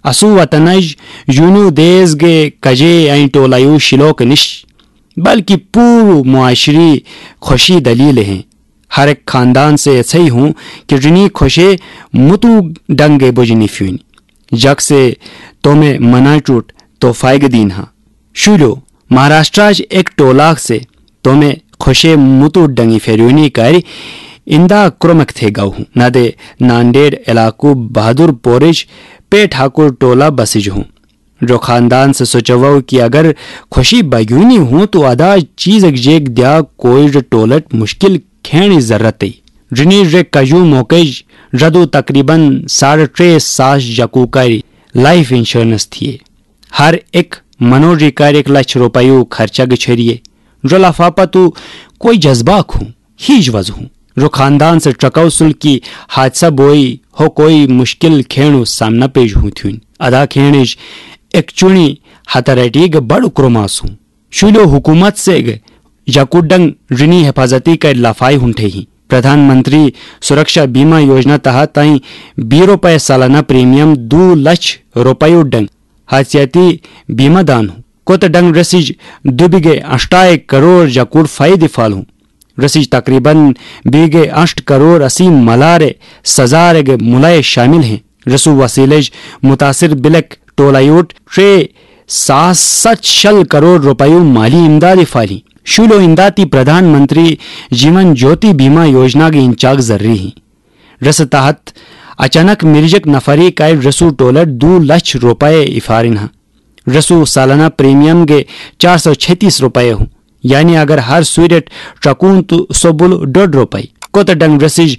اسو وطنج YONO these گے کجے N ٹولایو شلوک نش بلکہ پورو معاشری خوشی دلیل ہیں. ہر ایک خاندان سے ایسا ہی ہوں کہ جنی خوشے متو ڈنگے بجنی فیون جگ سے تو میں منا چوٹ تو فائگ دین ہاں. شولو مہاراشٹراج ایک ٹولاک سے تو میں خوشے متو ڈنگی فیرونی کاری اندا کرمک تھے گاؤ ہوں نہ دے نانڈیڑ علاقو بہادر پورج پے ٹھاکر ٹولہ بسج ہوں. جو خاندان سے سوچو کہ اگر خوشی بگیونی ہوں تو ادا چیز جیک دیا کوئی ٹولٹ مشکل کھینی ضرورت ہے. جنی رے کجو موکج ردو تقریباً 3.5 جکوکاری لائف انشورنس تھیے. ہر ایک منوجی کار 1 لاکھ روپیو خرچہ گچھریے. جو لفاپا تو کوئی جذباک ہوں ہیج وز ہوں. جو خاندان سے چکوسل کی حادثہ بوئی ہو کوئی مشکل کھینو سامنا پیش ہوں تھین. ادا کھینج ایک چونی ہتریٹی گے بڑ کرماس ہوں. شولو حکومت سے گے جکوڈنگ رنی حفاظتی کا لفائی ہنٹے ہی. پردھان منتری سرکشا بیمہ یوجنا تحت تائیں 20 روپے سالانہ پریمیم 2 لاکھ روپیو ڈنگ حادثیاتی بیمہ دان ہوں. کوت ڈنگ رسیج 2.8 کروڑ جکوڑ فائدے فال ہوں. رسیج تقریباً 2.8 کروڑ 80 ملارے سزار گے ملائے شامل ہیں. رسو وسیلج متاثر بلک ٹولایوٹ 3.7 کروڑ روپیو مالی امداد فالی. شولو امدادی پردھان منتری جیون جیوتی بیمہ یوجنا کے انچاگ ذری ہیں. رس تحت اچانک مرجک نفری کا رسو ٹولٹ 2 لاکھ روپے افارن ہاں. رسو سالانہ پریمیم کے 436 روپے ہوں. یعنی اگر ہر سوریٹ چکون تو سبل 1.5 روپے کوت ڈنگ رسیج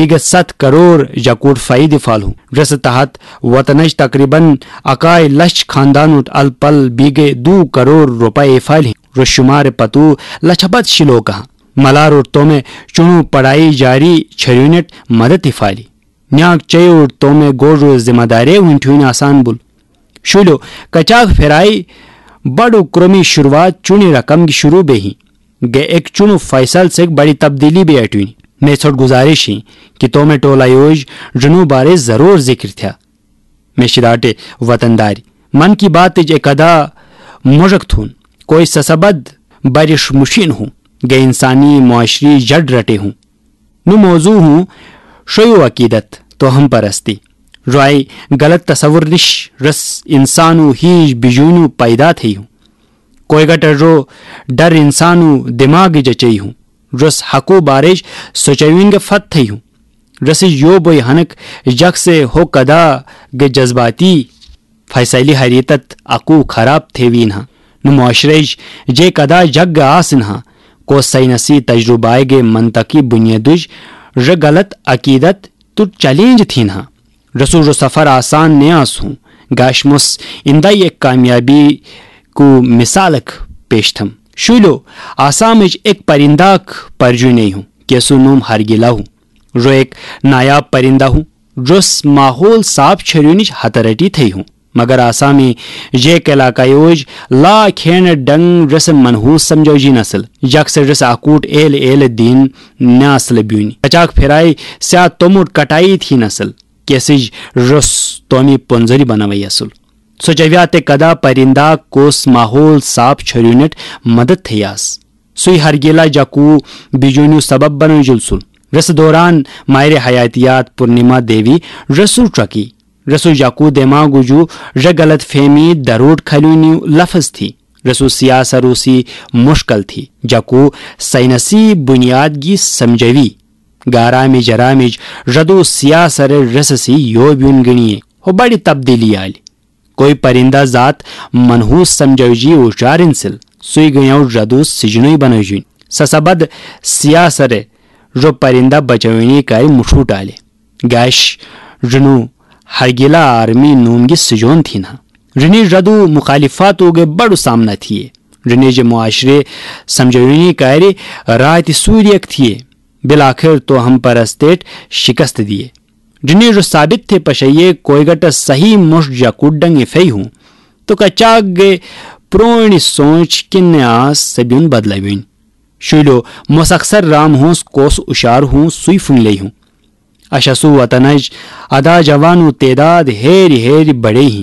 7 کروڑ جکوٹ فائدے فال ہوں. رس تحت وطنج تقریباً 1 لاکھ خاندانوٹ الپل 2 کروڑ روپے فال ہیں. رشمار پتو لچھبت شلو کہاں ملار اور تو میں چنو پڑھائی جاری چھریونٹ مدد فالی. نیاک چیور تو میں گوڑ ذمہ داری ونٹھون آسان بول. شولو کچاغ پھرائی بڑو کرمی شروعات چونی رقم کی شروع بے ہی گے ایک چنو فیصل سے بڑی تبدیلی بھی اٹوین. میں چھوٹ گزارش ہی کہ تو میں ٹولا یوج جنو بارے ضرور ذکر تھا. میں شراٹے وطنداری من کی بات ایک ادا مجک تھون کوئی سسبد بارش مشین ہوں گے انسانی معاشری جڑ رٹے ہوں. نو موضوع ہوں شیو عقیدت تو ہم پرستی رائے غلط تصور نش رس انسانو ہیج بجونو پیدا تھی ہوں. کوئی گٹر رو ڈر انسانو دماغ جچئی ہوں. رس حقو بارش سوچوین گے فت تھی ہوں. رسی یو بوئی ہنک جگ سے ہو کدا گے جذباتی فیصلی حریتت اکو خراب تھیوین ہاں. نو معاشرج جے کدا جگ آسن ہاں کو سائنسی تجربہ گے منطقی بنیادج ر غلط عقیدت تو چیلنج تھین ہاں. رسو جو سفر آسان نیاس ہوں گاشمس اندائی ایک کامیابی کو مثالک پیشتم. شولو آسامج ایک پرنداک پرجو نہیں ہوں کہ سنوم ہرگلا ہوں. جو ایک نایاب پرندہ ہوں جس ماحول صاف چھریونج ہترٹی تھی ہوں. مگر آسامی جے علاقہ لا کھین ڈنگ رس منحوس سمجھو جی نسل جگ سے رس آکوٹ ایل دین نسل بیونی اچاک پھرائی سیا توموٹ کٹائی تھی نسل کیسج رس تومی پنزری بناوی اصل. سوچویات کدا پرندہ کوس ماحول صاف چھریونٹ مدد تھیاس سوئی ہرگیلا جکو بیجونیو سبب بنو جلسل. رس دوران ماہر حیاتیات پورنیما دیوی رسو چکی رسو جاکو دماغ جو غلط فہمی دروٹ کھلونی لفظ تھی. رسو سیاس روسی مشکل تھی جاکو سائنسی بنیاد کی سمجھوی گارامی جرامیج ردو سیاسر رسسی یو بیون گنیے ہو بڑی تبدیلی آلی. کوئی پرندہ ذات منحوس سمجھو جی اوچار انسل سوئی گیاؤ ردو سجنوی بنو جین سسبد سیاسر جو پرندہ بچوینی کاری مشوٹ آلے گیش جنو ہرگیلا آرمی نونگی سجون تھی نا. رنی ردو مخالفات ہوگے بڑو سامنا تھیے. رنی جو معاشرے سمجھوینی کاری رایت سوریک تھیے بلاخر تو ہم پرستیٹ شکست دیے. جنہیں جو ثابت تھے پشیے کوئی گٹا صحیح مش جاکوڈنگ افئی ہوں تو کچاگ گے پرونی سوچ کن آس سبیون بدلوین. شیلو مسخصر رام ہوں کوس اشار ہوں سوئی فن لئی ہوں. اشسو وطنج ادا جوانو تعداد ہیری بڑے ہی